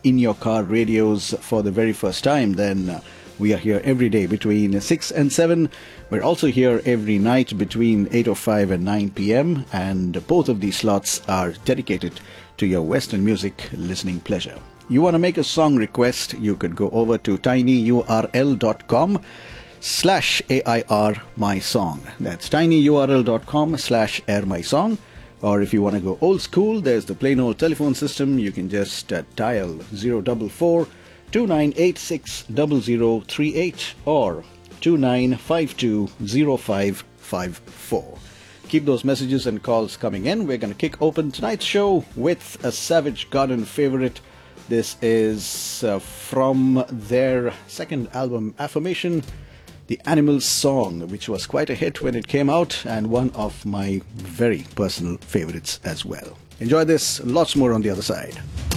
in your car radios for the very first time, then we are here every day between 6 and 7. We're also here every night between 8:05 and 9 p.m. And both of these slots are dedicated to your Western music listening pleasure. You want to make a song request, you could go over to tinyurl.com/AIRmysong. That's tinyurl.com/AirMySong. Or if you want to go old school, there's the plain old telephone system. You can just dial 044-2986-0038 or 2952-0554. Keep those messages and calls coming in. We're going to kick open tonight's show with a Savage Garden favorite. This is from their second album, Affirmation, The Animals Song, which was quite a hit when it came out and one of my very personal favorites as well. Enjoy this, lots more on the other side.